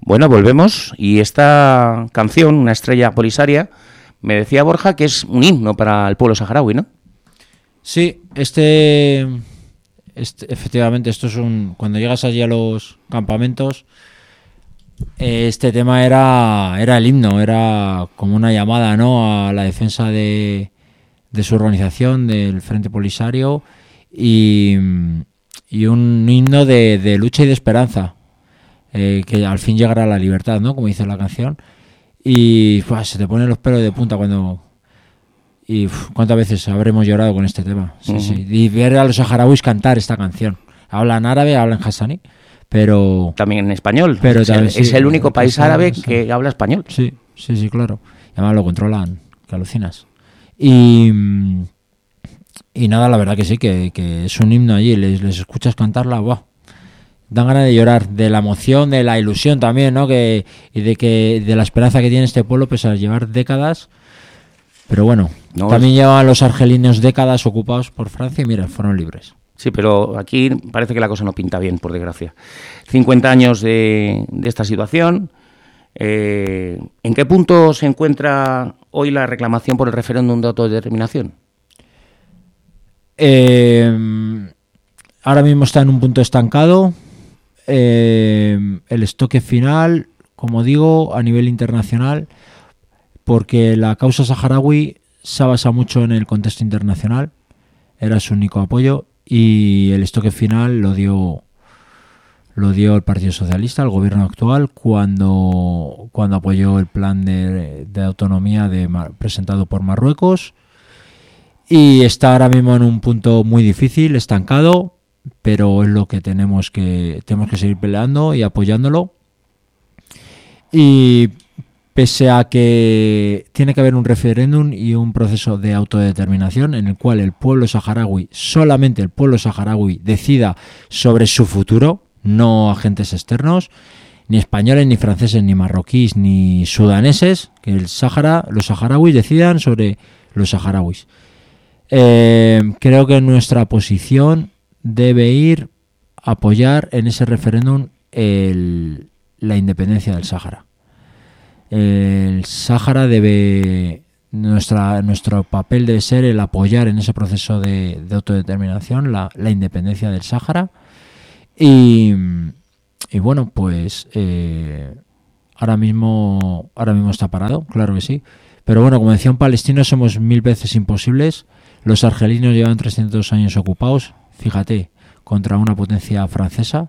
Bueno, volvemos y esta canción, Una estrella polisaria, me decía Borja que es un himno para el pueblo saharaui, ¿no? Sí, efectivamente, esto es cuando llegas allí a los campamentos, este tema era el himno, era como una llamada, ¿no?, a la defensa de su organización, del Frente Polisario, y un himno de lucha y de esperanza, que al fin llegará a la libertad, ¿no?, como dice la canción. Y se te ponen los pelos de punta cuando... Y cuántas veces habremos llorado con este tema. Sí, Uh-huh. sí. Y ver a los saharauis cantar esta canción. Hablan árabe, hablan hassaní, pero... También en español. Pero es el único país árabe que habla español. Sí, claro. Y además lo controlan, que alucinas. Y nada, la verdad que sí, que es un himno allí. Les escuchas cantarla, ¡buah! Dan ganas de llorar, de la emoción, de la ilusión también, ¿no? Y de la esperanza que tiene este pueblo, pese a llevar décadas. Pero bueno, también llevaban los argelinos décadas ocupados por Francia y mira, fueron libres. Sí, pero aquí parece que la cosa no pinta bien, por desgracia. 50 años de esta situación. ¿En qué punto se encuentra hoy la reclamación por el referéndum de autodeterminación? Ahora mismo está en un punto estancado. El estoque final, como digo, a nivel internacional, porque la causa saharaui se ha basado mucho en el contexto internacional, era su único apoyo, y el estoque final lo dio el Partido Socialista, el gobierno actual, cuando apoyó el plan de autonomía presentado por Marruecos, y está ahora mismo en un punto muy difícil, estancado, pero es lo que tenemos que seguir peleando y apoyándolo. Y pese a que tiene que haber un referéndum y un proceso de autodeterminación en el cual el pueblo saharaui, solamente el pueblo saharaui, decida sobre su futuro, no agentes externos, ni españoles, ni franceses, ni marroquíes, ni sudaneses, que los saharauis decidan sobre los saharauis. Creo que nuestra posición debe ir a apoyar en ese referéndum la independencia del Sáhara. El Sáhara nuestro papel debe ser el apoyar en ese proceso de autodeterminación la independencia del Sáhara, y bueno, pues ahora mismo está parado, claro que sí, pero bueno, como decía un palestino, somos 1000 veces imposibles. Los argelinos llevan 300 años ocupados, fíjate, contra una potencia francesa,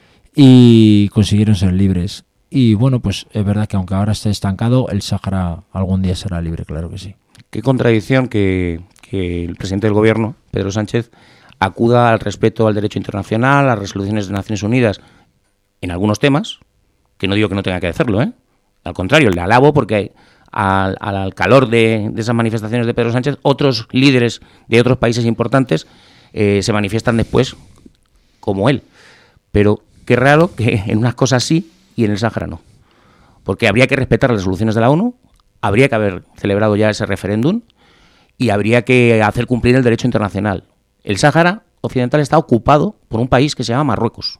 y consiguieron ser libres. Y bueno, pues es verdad que aunque ahora esté estancado, el Sáhara algún día será libre, claro que sí. Qué contradicción que el presidente del gobierno, Pedro Sánchez, acuda al respeto al derecho internacional, a las resoluciones de Naciones Unidas en algunos temas, que no digo que no tenga que hacerlo, al contrario, le alabo porque al calor de esas manifestaciones de Pedro Sánchez, otros líderes de otros países importantes se manifiestan después como él. Pero qué raro que en unas cosas sí y en el Sáhara no. Porque habría que respetar las resoluciones de la ONU, habría que haber celebrado ya ese referéndum y habría que hacer cumplir el derecho internacional. El Sáhara Occidental está ocupado por un país que se llama Marruecos.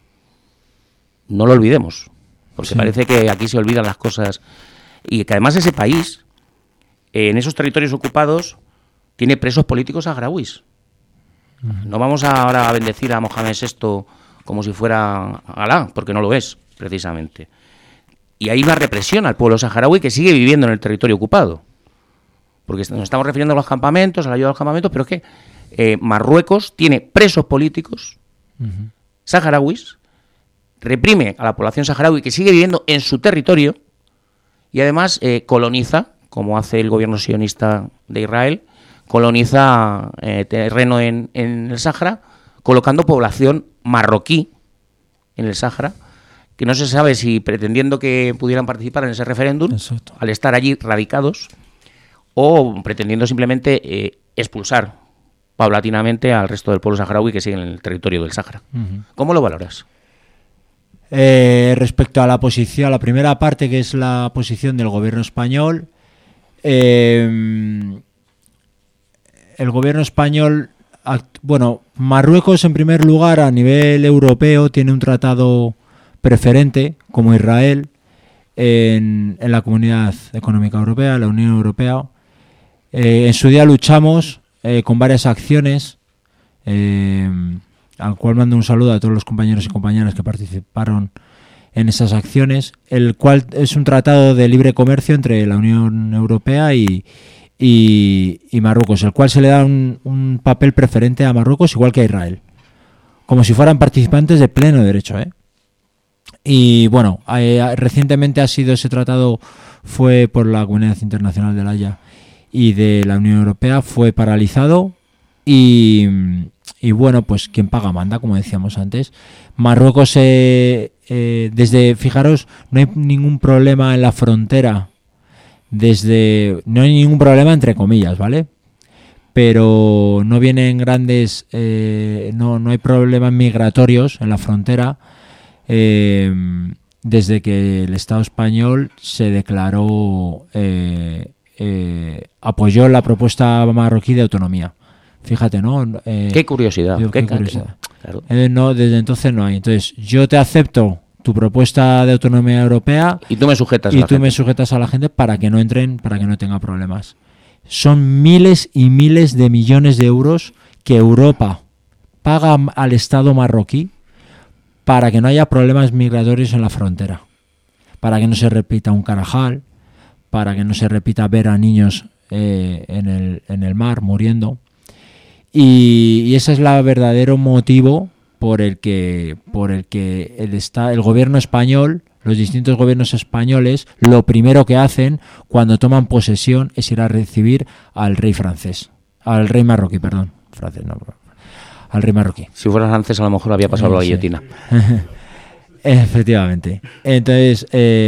No lo olvidemos, porque sí, parece que aquí se olvidan las cosas. Y que además ese país, en esos territorios ocupados, tiene presos políticos saharauis. No vamos ahora a bendecir a Mohamed VI como si fuera Alá, porque no lo es, precisamente. Y hay una represión al pueblo saharaui que sigue viviendo en el territorio ocupado. Porque nos estamos refiriendo a los campamentos, a la ayuda a los campamentos, pero es que Marruecos tiene presos políticos saharauis, reprime a la población saharaui que sigue viviendo en su territorio y además coloniza, como hace el gobierno sionista de Israel, coloniza terreno en el Sáhara, colocando población marroquí en el Sáhara, que no se sabe si pretendiendo que pudieran participar en ese referéndum, exacto, al estar allí radicados, o pretendiendo simplemente expulsar paulatinamente al resto del pueblo saharaui que sigue en el territorio del Sáhara. ¿Cómo lo valoras? Respecto a la posición, a la primera parte, que es la posición del gobierno español, el gobierno español, bueno, Marruecos en primer lugar a nivel europeo tiene un tratado preferente, como Israel, en la Comunidad Económica Europea, la Unión Europea. En su día luchamos con varias acciones, al cual mando un saludo a todos los compañeros y compañeras que participaron en esas acciones, el cual es un tratado de libre comercio entre la Unión Europea y Marruecos, el cual se le da un papel preferente a Marruecos igual que a Israel, como si fueran participantes de pleno derecho, ¿eh? Y bueno, recientemente ha sido ese tratado, fue por la Comunidad Internacional de la Haya y de la Unión Europea, fue paralizado y bueno, pues quien paga manda, como decíamos antes. Marruecos, fijaros, no hay ningún problema en la frontera, no hay ningún problema entre comillas, ¿vale? Pero no vienen grandes, no hay problemas migratorios en la frontera, desde que el Estado español se declaró, apoyó la propuesta marroquí de autonomía. Fíjate, ¿no? Qué curiosidad. Qué curiosidad. Claro. No, desde entonces no hay. Entonces, yo te acepto tu propuesta de autonomía europea y tú me sujetas a la gente para que no entren, para que no tenga problemas. Son miles y miles de millones de euros que Europa paga al Estado marroquí para que no haya problemas migratorios en la frontera, para que no se repita un Carajal, para que no se repita ver a niños en el mar muriendo. Y ese es el verdadero motivo por el que el gobierno español, los distintos gobiernos españoles, lo primero que hacen cuando toman posesión es ir a recibir al rey marroquí, al rey marroquí. Si fuera francés, a lo mejor había pasado la guillotina. Efectivamente. Entonces,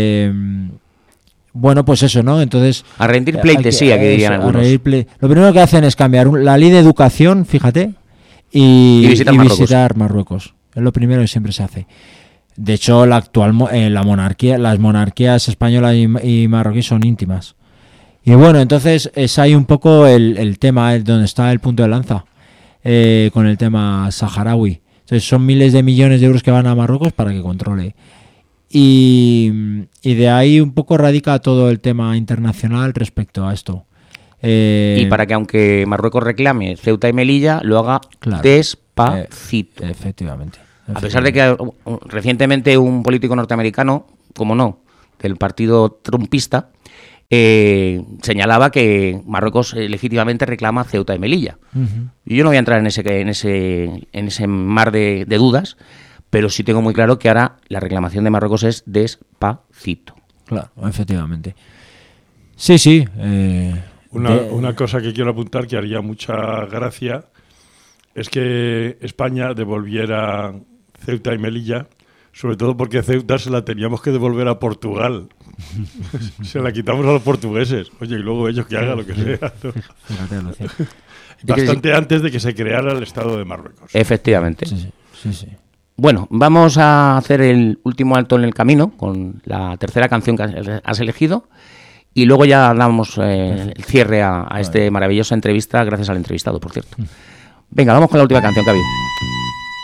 bueno, pues eso, ¿no? Entonces, a rendir pleitesía, que dirían algunos. Lo primero que hacen es cambiar la ley de educación, fíjate, y visitar Marruecos. Es lo primero que siempre se hace. De hecho, las monarquías española y marroquí son íntimas. Y bueno, entonces es ahí un poco el tema, donde está el punto de lanza, con el tema saharaui. Entonces son miles de millones de euros que van a Marruecos para que controle. Y de ahí un poco radica todo el tema internacional respecto a esto. Y para que, aunque Marruecos reclame Ceuta y Melilla, lo haga despacito. Efectivamente. A pesar de que recientemente un político norteamericano, como no, del partido trumpista, señalaba que Marruecos legítimamente reclama Ceuta y Melilla. Uh-huh. Y yo no voy a entrar en ese mar de dudas, pero sí tengo muy claro que ahora la reclamación de Marruecos es despacito. Claro, efectivamente. Sí. Una cosa que quiero apuntar que haría mucha gracia es que España devolviera Ceuta y Melilla, sobre todo porque Ceuta se la teníamos que devolver a Portugal. Se la quitamos a los portugueses. Oye, y luego ellos que hagan lo que sea, ¿no? Bastante antes de que se creara el Estado de Marruecos. Efectivamente. Sí. Bueno, vamos a hacer el último alto en el camino con la tercera canción que has elegido y luego ya damos el cierre a esta maravillosa entrevista, gracias al entrevistado, por cierto. Venga, vamos con la última canción, Cavi.